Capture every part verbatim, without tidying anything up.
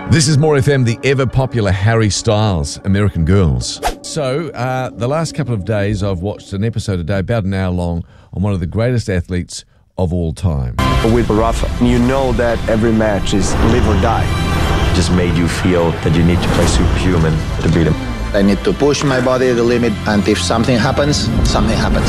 This is More F M, the ever-popular Harry Styles, American Girls. So, uh, the last couple of days I've watched an episode a day, about an hour long, on one of the greatest athletes of all time. With Rafa, you know that every match is live or die. Just made you feel that you need to play superhuman to beat him. I need to push my body to the limit, and if something happens, something happens.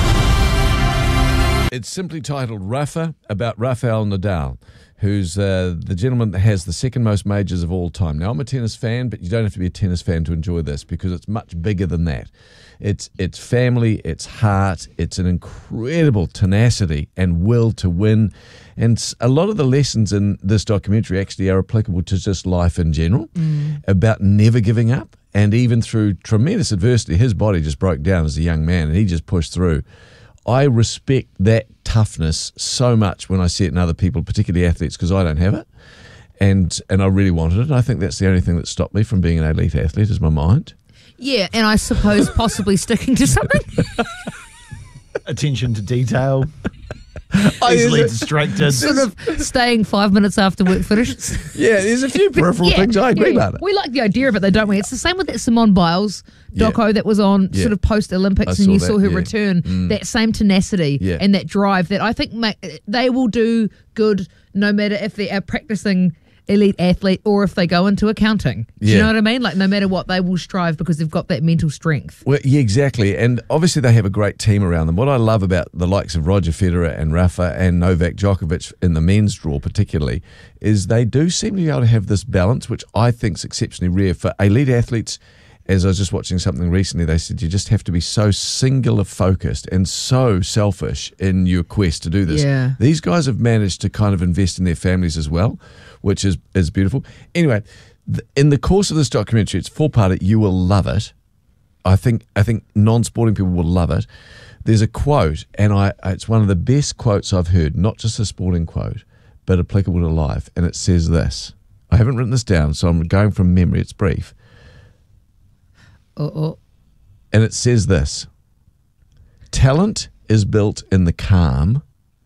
It's simply titled Rafa, about Rafael Nadal, who's uh, the gentleman that has the second most majors of all time. Now, I'm a tennis fan, but you don't have to be a tennis fan to enjoy this because it's much bigger than that. It's it's family, it's heart, it's an incredible tenacity and will to win. And a lot of the lessons in this documentary actually are applicable to just life in general, mm. about never giving up. And even through tremendous adversity, his body just broke down as a young man and he just pushed through. I respect that toughness so much when I see it in other people, particularly athletes, because I don't have it. And and I really wanted it. I think that's the only thing that stopped me from being an elite athlete is my mind. Yeah, and I suppose possibly sticking to something. Attention to detail. Easily distracted. Sort of staying five minutes after work finishes. Yeah, there's a few peripheral yeah, things. I agree yeah. about it. We like the idea of it, though, don't we? It's the same with that Simone Biles doco yeah. that was on yeah. sort of post-Olympics, I and you saw saw that, her yeah. return. Mm. That same tenacity yeah. and that drive that I think ma- they will do good no matter if they are practicing elite athlete or if they go into accounting. Do yeah. you know what I mean? Like no matter what, they will strive because they've got that mental strength. Well, yeah, exactly. And obviously they have a great team around them. What I love about the likes of Roger Federer and Rafa and Novak Djokovic in the men's draw particularly is they do seem to be able to have this balance, which I think is exceptionally rare for elite athletes. As I was just watching something recently, they said you just have to be so singular focused and so selfish in your quest to do this. Yeah. These guys have managed to kind of invest in their families as well, which is, is beautiful. Anyway, th- in the course of this documentary, it's four-parter. You will love it. I think I think non-sporting people will love it. There's a quote, and I it's one of the best quotes I've heard, not just a sporting quote, but applicable to life, and it says this. I haven't written this down, so I'm going from memory. It's brief. Uh-oh. And it says this: talent is built in the calm,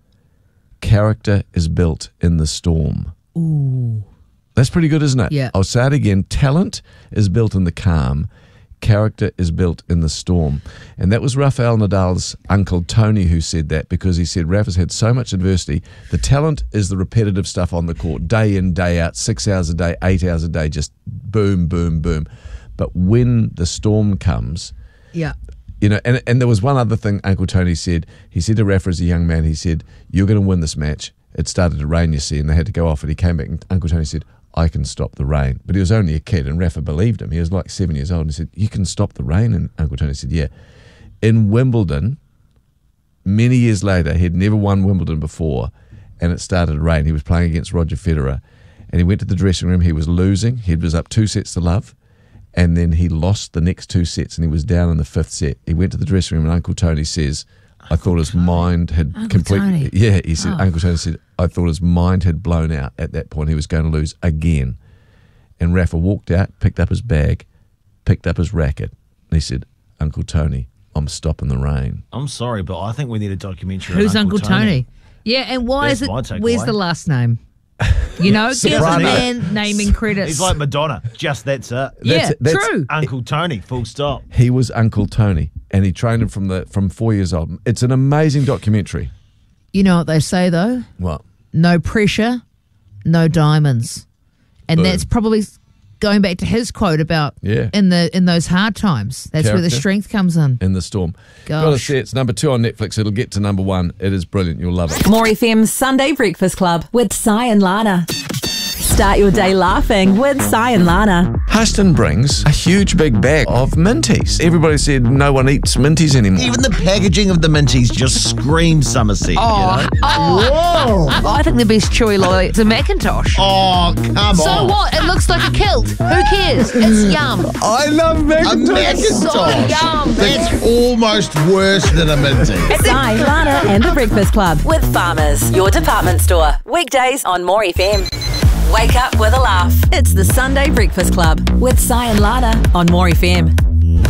character is built in the storm. Ooh. That's pretty good, isn't it? Yeah. I'll say it again. Talent is built in the calm, character is built in the storm. And that was Rafael Nadal's uncle Tony who said that, because he said Rafa's had so much adversity. The talent is the repetitive stuff on the court, day in, day out, six hours a day, eight hours a day, just boom, boom, boom. But when the storm comes, yeah, you know, and and there was one other thing Uncle Tony said. He said to Rafa as a young man, he said, "You're going to win this match." It started to rain, you see, and they had to go off. And he came back, and Uncle Tony said, "I can stop the rain." But he was only a kid, and Rafa believed him. He was like seven years old, and he said, "You can stop the rain?" And Uncle Tony said, "Yeah." In Wimbledon, many years later, he'd never won Wimbledon before, and it started to rain. He was playing against Roger Federer, and he went to the dressing room. He was losing. He was up two sets to love. And then he lost the next two sets and he was down in the fifth set. He went to the dressing room and Uncle Tony says, I thought his mind had Uncle completely... Tony. Yeah, he said, Oh. Uncle Tony said, I thought his mind had blown out at that point. He was going to lose again. And Rafa walked out, picked up his bag, picked up his racket, and he said, Uncle Tony, I'm stopping the rain. I'm sorry, but I think we need a documentary Who's on Uncle, Uncle Tony? Yeah, and why That's is my it, takeaway. where's the last name? You know, give the Soprano. man naming credits. He's like Madonna. Just that's it. yeah, That's- that's- true. Uncle Tony, full stop. He was Uncle Tony, and he trained him from the from four years old. It's an amazing documentary. You know what they say, though? What? No pressure, no diamonds. And Boom. that's probably going back to his quote about Yeah. in the in those hard times. That's where the Character. strength comes in. In the Storm. Gosh. Gotta see it. It's number two on Netflix. It'll get to number one. It is brilliant. You'll love it. More F M's Sunday Breakfast Club with Sai and Lana. Start your day laughing with Sai and Lana. Huston brings a huge big bag of Minties. Everybody said no one eats Minties anymore. Even the packaging of the Minties just screams Somerset. Oh, You know? oh. I think the best chewy lolly is a Macintosh. Oh, come So on. what? It looks like a kilt. Who cares? It's yum. I love A Macintosh. So Macintosh. yum. That's almost worse than a Minty. Sai, Lana and the Breakfast Club with Farmers, your department store. Weekdays on More F M. Wake up with a laugh. It's the Sunday Breakfast Club with Sai and Lana on More F M.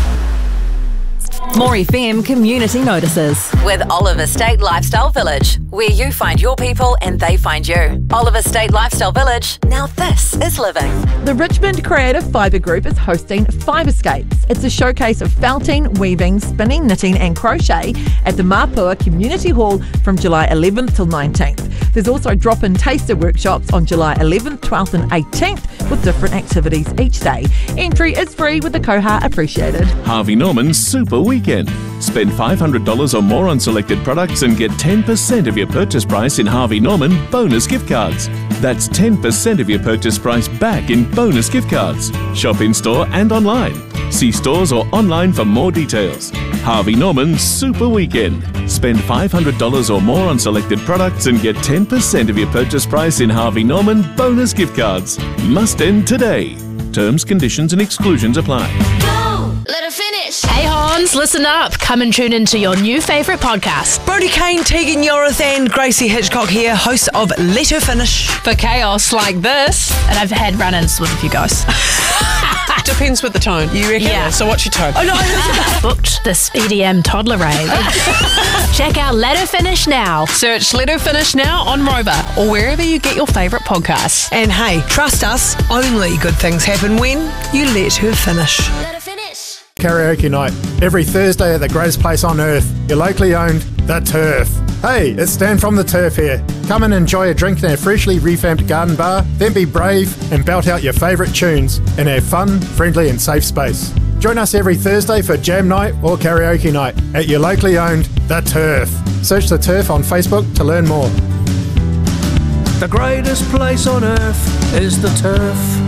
More F M community notices with Oliver State Lifestyle Village. where you find your people and they find you. Oliver State Lifestyle Village. Now this is living. The Richmond Creative Fibre Group is hosting Fibrescapes. It's a showcase of felting, weaving, spinning, knitting and crochet at the Mapua Community Hall from July eleventh till nineteenth. There's also drop-in taster workshops on July eleventh, twelfth and eighteenth with different activities each day. Entry is free with the koha appreciated. Harvey Norman's Super Weekend. Spend five hundred dollars or more on selected products and get ten percent of your purchase price in Harvey Norman bonus gift cards. That's ten percent of your purchase price back in bonus gift cards. Shop in store and online. See stores or online for more details. Harvey Norman's Super Weekend. Spend five hundred dollars or more on selected products and get ten percent of your purchase price in Harvey Norman bonus gift cards. Must end today. Terms, conditions and exclusions apply. Let her finish. Hey Hans, listen up. Come and tune into your new favourite podcast. Brody Kane, Tegan Yorath and Gracie Hitchcock here, hosts of Let Her Finish. For chaos like this. And I've had run-ins with a few guys. Depends with the tone, you reckon? Yeah. So what's your tone? Oh no, booked this E D M toddler rave. Check out Let Her Finish now. Search Let Her Finish now on Rover or wherever you get your favourite podcasts. And hey, trust us, only good things happen when you let her finish. Let her finish. Karaoke night, every Thursday at the greatest place on earth, your locally owned The Turf. Hey, it's Dan from The Turf here. Come and enjoy a drink in our freshly revamped garden bar, then be brave and belt out your favourite tunes in our fun, friendly and safe space. Join us every Thursday for jam night or karaoke night at your locally owned The Turf. Search The Turf on Facebook to learn more. The greatest place on earth is The Turf.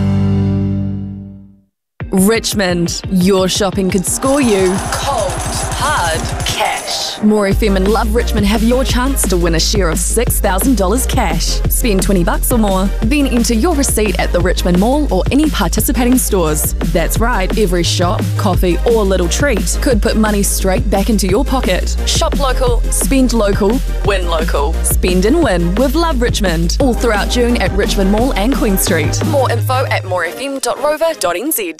Richmond, your shopping could score you cold, hard cash. More F M and Love Richmond have your chance to win a share of six thousand dollars cash. Spend twenty bucks or more, then enter your receipt at the Richmond Mall or any participating stores. That's right, every shop, coffee or little treat could put money straight back into your pocket. Shop local, spend local, win local. Spend and win with Love Richmond. All throughout June at Richmond Mall and Queen Street. More info at more f m dot rover dot n z.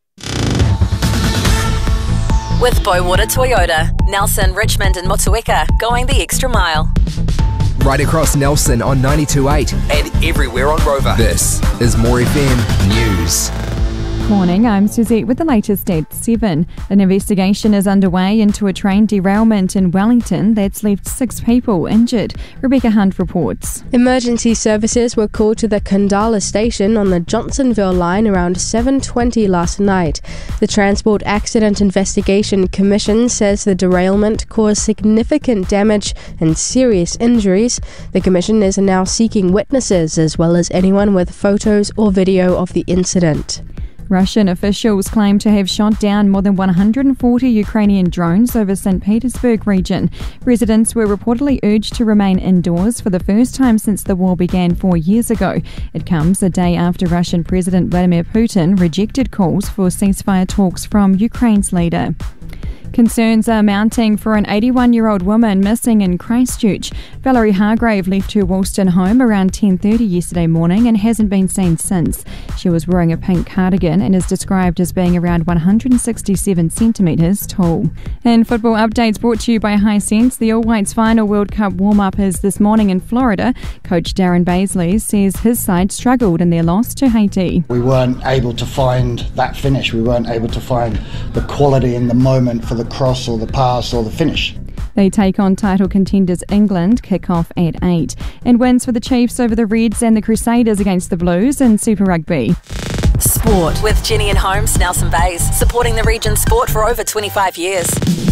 With Boywater Toyota, Nelson, Richmond and Motueka, going the extra mile. Right across Nelson on ninety-two point eight and everywhere on Rover. This is More F M News. Morning, I'm Suzette with the latest at seven. An investigation is underway into a train derailment in Wellington that's left six people injured. Rebecca Hunt reports. Emergency services were called to the Kandala station on the Johnsonville line around seven twenty last night. The Transport Accident Investigation Commission says the derailment caused significant damage and serious injuries. The commission is now seeking witnesses as well as anyone with photos or video of the incident. Russian officials claim to have shot down more than one hundred forty Ukrainian drones over Saint Petersburg region. Residents were reportedly urged to remain indoors for the first time since the war began four years ago. It comes a day after Russian President Vladimir Putin rejected calls for ceasefire talks from Ukraine's leader. Concerns are mounting for an eighty-one-year-old woman missing in Christchurch. Valerie Hargrave left her Woolston home around ten thirty yesterday morning and hasn't been seen since. She was wearing a pink cardigan and is described as being around one hundred sixty-seven centimetres tall. And football updates brought to you by Hisense. The All Whites final World Cup warm-up is this morning in Florida. Coach Darren Baisley says his side struggled in their loss to Haiti. We weren't able to find that finish. We weren't able to find the quality in the moment for the cross or the pass or the finish. They take on title contenders England, kick-off at eight. And wins for the Chiefs over the Reds and the Crusaders against the Blues in Super Rugby. Sport with Jenny and Holmes, Nelson Bays, supporting the region's sport for over twenty-five years.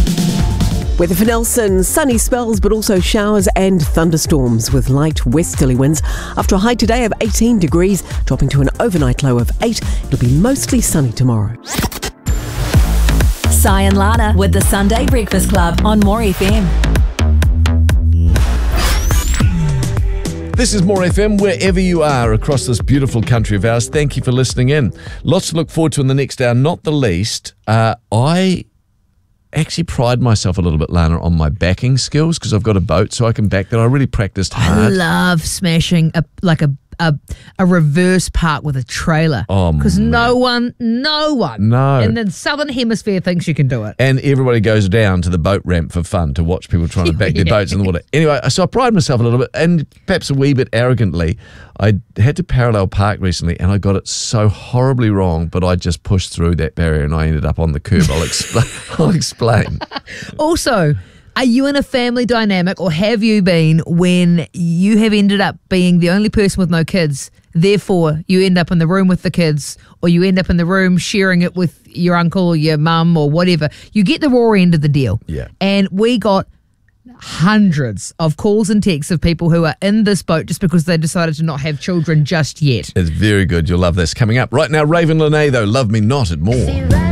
Weather for Nelson, sunny spells but also showers and thunderstorms with light westerly winds. After a high today of eighteen degrees, dropping to an overnight low of eight, it'll be mostly sunny tomorrow. Si and Lana with the Sunday Breakfast Club on More F M. This is More F M, wherever you are across this beautiful country of ours. Thank you for listening in. Lots to look forward to in the next hour, not the least. Uh, I actually pride myself a little bit, Lana, on my backing skills because I've got a boat so I can back that. I really practiced hard. I love smashing a like a a, a reverse park with a trailer. Oh, Because man. no one, no one No. in the Southern Hemisphere thinks you can do it. And everybody goes down to the boat ramp for fun to watch people trying to back their Yeah. boats in the water. Anyway, so I pride myself a little bit, and perhaps a wee bit arrogantly, I had to parallel park recently, and I got it so horribly wrong, but I just pushed through that barrier and I ended up on the curb. I'll explain. I'll explain. Also, are you in a family dynamic, or have you been, when you have ended up being the only person with no kids? Therefore, you end up in the room with the kids, or you end up in the room sharing it with your uncle or your mum or whatever. You get the raw end of the deal. Yeah. And we got hundreds of calls and texts of people who are in this boat just because they decided to not have children just yet. It's very good. You'll love this. Coming up right now, Raven Lene, though, Love Me Not at More.